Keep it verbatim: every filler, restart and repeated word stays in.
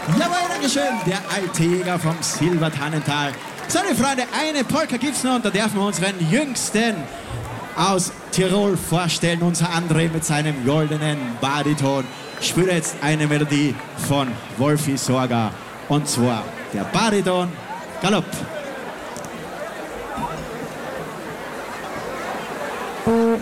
Jawohl, Dankeschön, der alte Jäger vom Silbertannental. So, meine Freunde, eine Polka gibt's noch und da dürfen wir unseren Jüngsten aus Tirol vorstellen, unser André mit seinem goldenen Bariton. Ich spüre jetzt eine Melodie von Wolfi Sorga und zwar der Bariton Galopp.